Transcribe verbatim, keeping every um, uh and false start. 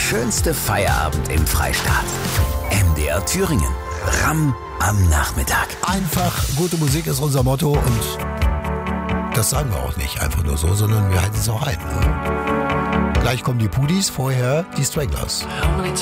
schönste Feierabend im Freistaat. M D R Thüringen. Ram am Nachmittag. Einfach gute Musik ist unser Motto und das sagen wir auch nicht einfach nur so, sondern wir halten es auch ein. Ne? Gleich kommen die Pudis, vorher die Stranglers.